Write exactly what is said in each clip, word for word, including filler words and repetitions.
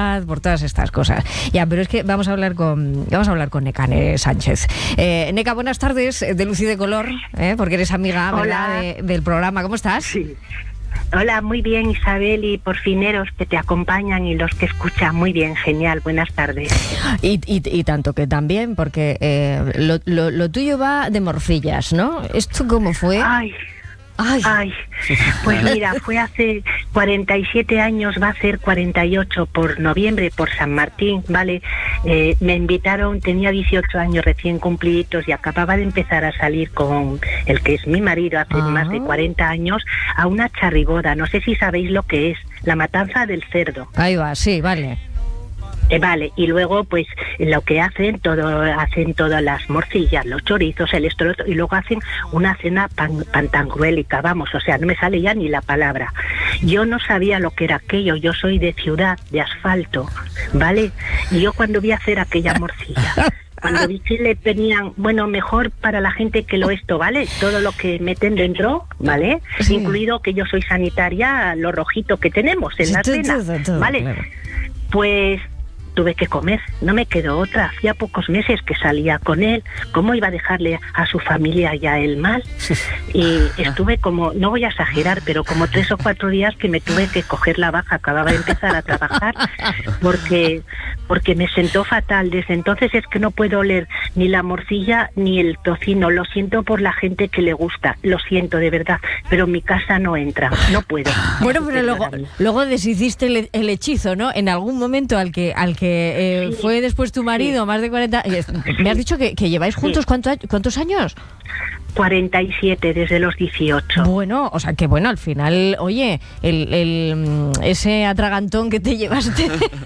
paz, por todas estas cosas. Ya, pero es que vamos a hablar con vamos a hablar con Nekane Sánchez. Eh, Neca, buenas tardes, de Luz y de Color, ¿eh? Porque eres amiga, ¿verdad?, de, del programa. ¿Cómo estás? Sí. Hola, muy bien, Isabel, y porfineros que te acompañan y los que escuchan. Muy bien, genial, buenas tardes. Y, y, y tanto que también, porque eh, lo, lo, lo tuyo va de morcillas, ¿no? ¿Esto cómo fue? Ay, ay, ay, pues mira, fue hace cuarenta y siete años, va a ser cuarenta y ocho por noviembre, por San Martín, ¿vale? Eh, me invitaron, tenía dieciocho años recién cumpliditos y acababa de empezar a salir con el que es mi marido hace ah. más de cuarenta años a una charriboda. No sé si sabéis lo que es, la matanza del cerdo. Ahí va, sí, vale. Eh, vale, y luego pues lo que hacen, todo hacen todas las morcillas, los chorizos, el esto, y luego hacen una cena pan, pantangruélica, vamos, o sea, no me sale ya ni la palabra. Yo no sabía lo que era aquello, yo soy de ciudad, de asfalto, ¿vale? Y yo cuando vi hacer aquella morcilla, cuando vi que le tenían, bueno, mejor para la gente que lo esto, ¿vale? Todo lo que meten dentro, ¿vale? Sí. Incluido que yo soy sanitaria, lo rojito que tenemos en la cena, ¿vale? Claro. Pues tuve que comer, no me quedó otra. Hacía pocos meses que salía con él. ¿Cómo iba a dejarle a su familia ya el mal? Y estuve como, no voy a exagerar, pero como tres o cuatro días que me tuve que coger la baja. Acababa de empezar a trabajar porque porque me sentó fatal. Desde entonces es que no puedo oler ni la morcilla ni el tocino. Lo siento por la gente que le gusta, lo siento de verdad, pero en mi casa no entra, no puedo. Bueno, pero luego, luego deshiciste el, el hechizo, ¿no? En algún momento al que al que eh, sí, fue después tu marido, sí. Más de cuarenta... Me has dicho que, que lleváis juntos, sí. ¿cuánto, ¿cuántos años? cuarenta y siete, desde los dieciocho. Bueno, o sea, que bueno, al final, oye, el, el ese atragantón que te llevaste...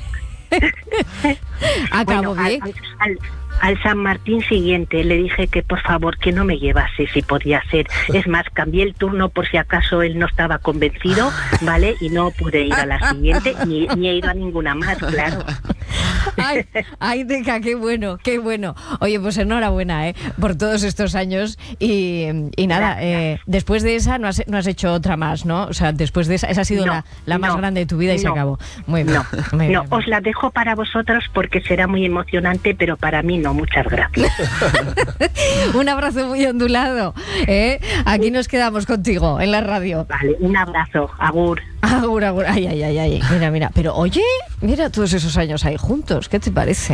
Acabo bueno, bien. Al, al, al San Martín siguiente le dije que por favor que no me llevase si podía ser. Es más, cambié el turno por si acaso él no estaba convencido, ¿vale? Y no pude ir a la siguiente, ni, ni he ido a ninguna más, claro. Ay, ay, Neca, qué bueno, qué bueno. Oye, pues enhorabuena, ¿eh? Por todos estos años y, y nada, eh, después de esa no has, no has hecho otra más, ¿no? O sea, después de esa, esa ha sido no, la, la más no, grande de tu vida y no, se acabó. Muy bien. No, muy bien, no, bien. Os la dejo para vosotros porque será muy emocionante, pero para mí no. Muchas gracias. Un abrazo muy ondulado, ¿eh? Aquí nos quedamos contigo en la radio. Vale, un abrazo, agur. Agur, agur. Ay, ay, ay, ay. Mira, mira. Pero oye, mira todos esos años ahí juntos. ¿Qué te parece?